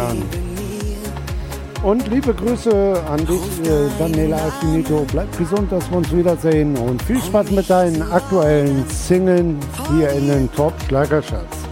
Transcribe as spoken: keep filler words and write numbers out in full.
Jahren. Und liebe Grüße an dich, äh, Daniela Alfinito. Bleib gesund, dass wir uns wiedersehen. Und viel Spaß mit deinen aktuellen Singlen hier in den Top Schlagercharts.